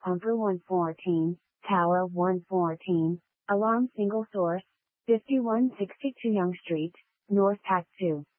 Pumper 114, Tower 114, Alarm Single Source, 5162 Young Street, North Pack 2.